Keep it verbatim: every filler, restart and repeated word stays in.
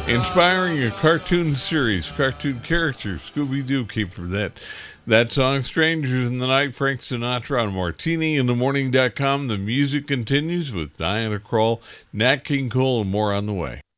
Inspiring a cartoon series, cartoon characters, Scooby-Doo came from that. That song, Strangers in the Night, Frank Sinatra on Martini in the Morning dot com. The music continues with Diana Krall, Nat King Cole, and more on the way.